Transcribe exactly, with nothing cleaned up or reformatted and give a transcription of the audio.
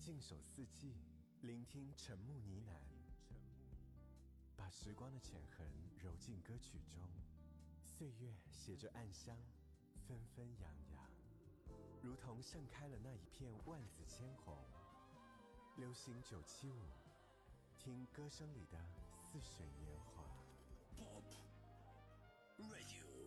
静守四季，聆听沉木呢喃，把时光的浅痕揉进歌曲中，岁月携着暗香，纷纷扬扬，如同盛开了那一片万紫千红。流行九七五，听歌声里的似水年华。 Pop Radio。